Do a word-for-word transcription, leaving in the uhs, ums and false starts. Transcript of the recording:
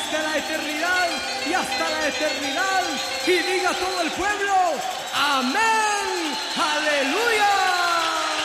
desde la eternidad y hasta la eternidad. Y diga todo el pueblo.